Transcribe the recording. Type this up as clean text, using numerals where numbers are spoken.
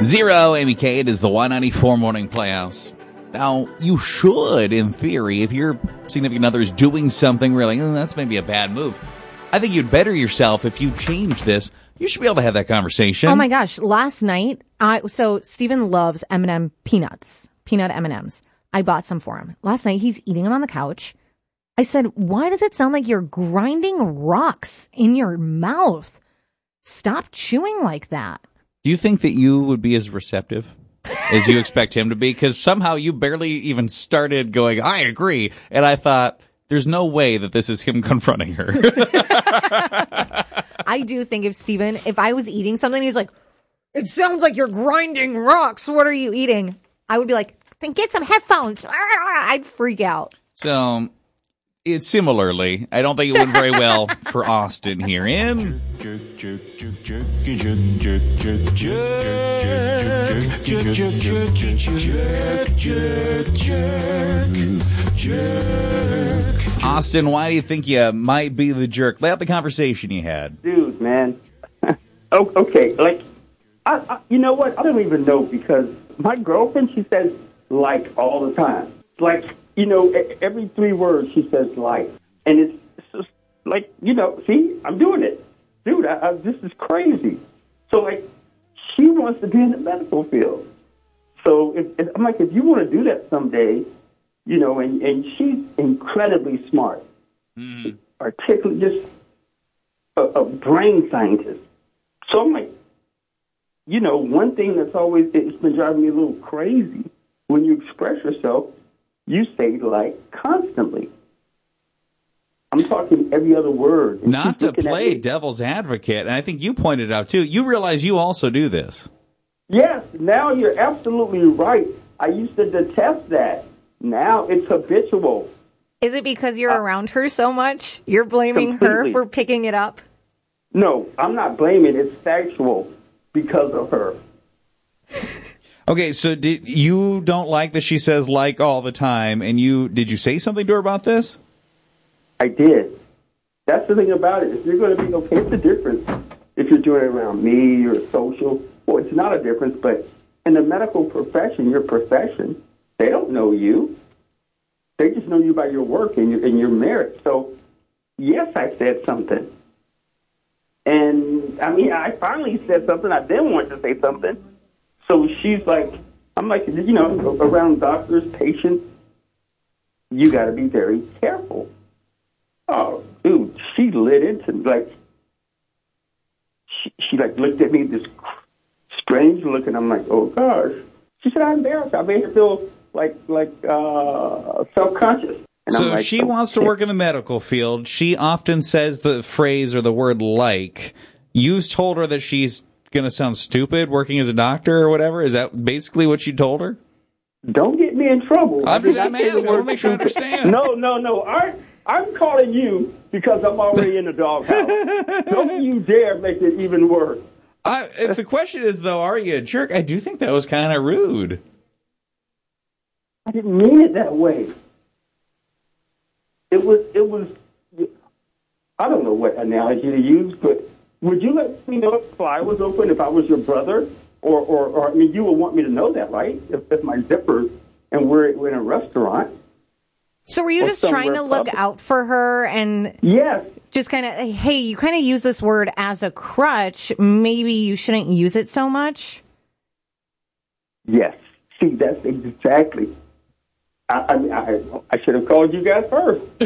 Zero, Amy K. It is the Y94 Morning Playhouse. Now, you should, in theory, if your significant other is doing something really, that's maybe a bad move. I think you'd better yourself if you change this. You should be able to have that conversation. Oh my gosh. Last night, so Steven loves M&M peanuts, peanut M&Ms. I bought some for him. Last night, he's eating them on the couch. I said, why does it sound like you're grinding rocks in your mouth? Stop chewing like that. Do you think that you would be as receptive as you expect him to be? Because somehow you barely even started going, I agree. And I thought, there's no way that this is him confronting her. I do think if I was eating something, he's like, it sounds like you're grinding rocks. What are you eating? I would be like, then get some headphones. I'd freak out. So, it's similarly, I don't think it went very well for Austin here in... Austin, why do you think you might be the jerk? Lay out the conversation you had. Dude, man. Okay, like, you know what? I don't even know, because my girlfriend, she says like all the time. Like, you know, every 3 words she says like. And it's just like, you know, see, I'm doing it. Dude, this is crazy. So, like, she wants to be in the medical field. So, I'm like, if you want to do that someday, you know, and she's incredibly smart, articulate, just a brain scientist. So I'm like, you know, one thing that's always, it's been driving me a little crazy, when you express yourself, you say like constantly. I'm talking every other word. Not to play devil's advocate, and I think you pointed out too, you realize you also do this. Yes, now you're absolutely right. I used to detest that. Now it's habitual. Is it because you're around her so much? You're blaming her for picking it up? No, I'm not blaming. It's factual because of her. Okay, so you don't like that she says like all the time, and did you say something to her about this? I did. That's the thing about it. If you're going to be okay, it's a difference. If you're doing it around me or social, well, it's not a difference, but in the medical profession, your profession, they don't know you. They just know you by your work and your merit. So, yes, I said something. And, I mean, I finally said something. I didn't want to say something. So she's like, I'm like, you know, around doctors, patients, you got to be very careful. Oh, dude, she lit into me. Like, she like looked at me this strange look, and I'm like, oh, gosh. She said, I'm embarrassed. I made her feel like self-conscious. And so I'm like, she wants to work in the medical field. She often says the phrase or the word like. You've told her that she's going to sound stupid working as a doctor or whatever. Is that basically what you told her? Don't get me in trouble. I'm just asking. I want to make sure I understand. No. I'm calling you because I'm already in the doghouse. Don't you dare make it even worse. If the question is, though, are you a jerk? I do think that was kind of rude. I didn't mean it that way. It was, I don't know what analogy to use, but would you let me know if the fly was open if I was your brother? Or I mean, you would want me to know that, right? If my zipper's and we're in a restaurant. So were you just trying to look out for her and yes, just kind of, hey, you kind of use this word as a crutch. Maybe you shouldn't use it so much? Yes. See, that's exactly. I should have called you guys first.